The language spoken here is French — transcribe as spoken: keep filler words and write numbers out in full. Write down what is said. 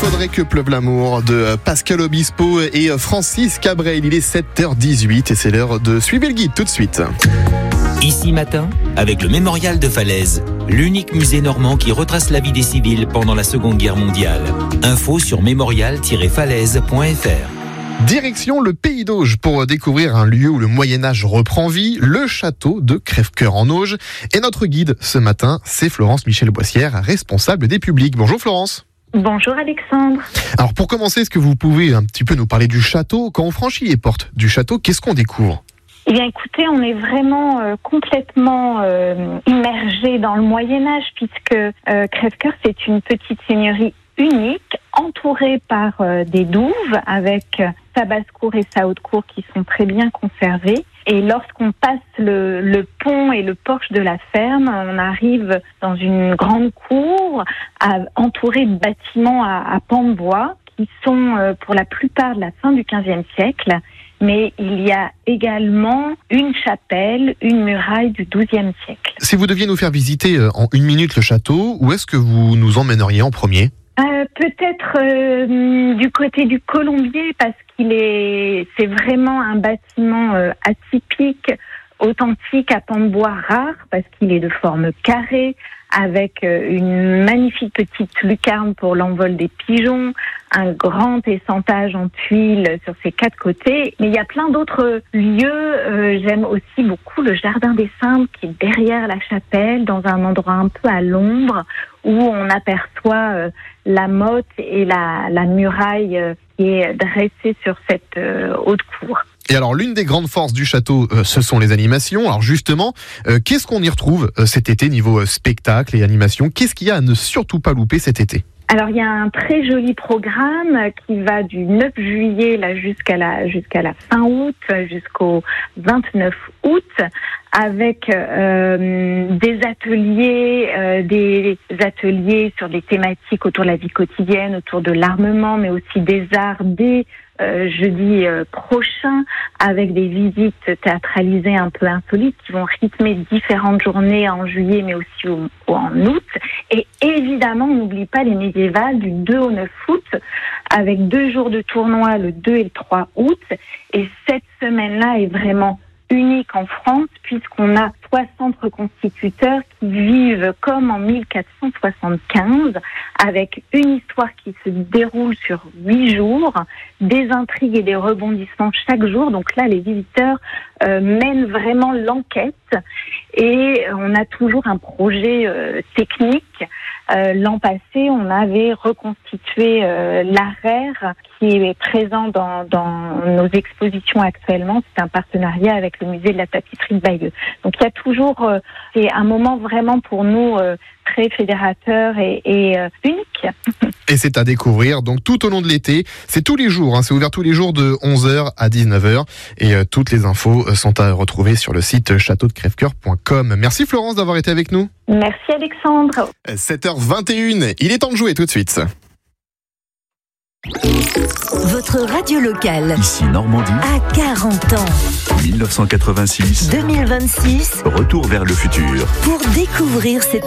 faudrait que pleuve l'amour de Pascal Obispo et Francis Cabrel. Il est sept heures dix-huit et c'est l'heure de suivre le guide tout de suite. Ici matin, avec le Mémorial de Falaise, l'unique musée normand qui retrace la vie des civils pendant la Seconde Guerre mondiale. Info sur mémorial tiret falaise point f r. Direction le Pays d'Auge pour découvrir un lieu où le Moyen-Âge reprend vie, le château de Crèvecoeur en Auge. Et notre guide ce matin, c'est Florence Michel-Boissière, responsable des publics. Bonjour Florence. Bonjour Alexandre. Alors pour commencer, est-ce que vous pouvez un petit peu nous parler du château ? Quand on franchit les portes du château, qu'est-ce qu'on découvre ? Eh bien écoutez, on est vraiment euh, complètement euh, immergé dans le Moyen-Âge puisque euh, Crèvecoeur, c'est une petite seigneurie unique, entourée par euh, des douves avec euh, sa basse-cour et sa haute-cour qui sont très bien conservées. Et lorsqu'on passe le, le pont et le porche de la ferme, on arrive dans une grande cour à, entourée de bâtiments à, à pans de bois qui sont euh, pour la plupart de la fin du quinzième siècle. Mais il y a également une chapelle, une muraille du douzième siècle. Si vous deviez nous faire visiter en une minute le château, où est-ce que vous nous emmèneriez en premier ? euh, Peut-être euh, du côté du Colombier, parce qu'il est, c'est vraiment un bâtiment euh, atypique, authentique, à pans de bois rare, parce qu'il est de forme carrée, avec une magnifique petite lucarne pour l'envol des pigeons, un grand essentage en tuiles sur ses quatre côtés. Mais il y a plein d'autres lieux. Euh, j'aime aussi beaucoup le Jardin des Simples qui est derrière la chapelle, dans un endroit un peu à l'ombre, où on aperçoit euh, la motte et la, la muraille euh, qui est dressée sur cette euh, haute cour. Et alors, l'une des grandes forces du château, euh, ce sont les animations. Alors justement, euh, qu'est-ce qu'on y retrouve euh, cet été niveau euh, spectacle et animation ? Qu'est-ce qu'il y a à ne surtout pas louper cet été ? Alors, il y a un très joli programme qui va du neuf juillet là, jusqu'à la, jusqu'à la fin août, jusqu'au vingt-neuf août, avec euh, des ateliers, euh, des ateliers sur des thématiques autour de la vie quotidienne, autour de l'armement, mais aussi des arts dès euh, jeudi euh, prochain, avec des visites théâtralisées un peu insolites qui vont rythmer différentes journées en juillet, mais aussi au, en août. Et évidemment, on n'oublie pas les médiévales du deux au neuf août, avec deux jours de tournoi, le deux et le trois août. Et cette semaine-là est vraiment unique en France, puisqu'on a soixante reconstituteurs qui vivent comme en mille quatre cent soixante-quinze, avec une histoire qui se déroule sur huit jours, des intrigues et des rebondissements chaque jour. Donc là, les visiteurs euh, mènent vraiment l'enquête et on a toujours un projet euh, technique. Euh, l'an passé, on avait reconstitué euh, l'Araire qui est présent dans, dans nos expositions actuellement. C'est un partenariat avec le musée de la tapisserie de Bayeux. Donc il y a toujours, euh, c'est un moment vraiment pour nous euh, très fédérateur et, et euh, unique. Et c'est à découvrir donc tout au long de l'été. C'est tous les jours, hein, c'est ouvert tous les jours de onze heures à dix-neuf heures. Et euh, toutes les infos sont à retrouver sur le site château de crèvecoeur point com. Merci Florence d'avoir été avec nous. Merci Alexandre. sept heures vingt et une, il est temps de jouer tout de suite. Votre radio locale. Ici Normandie. À quarante ans. mille neuf cent quatre-vingt-six. deux mille vingt-six. Retour vers le futur. Pour découvrir cette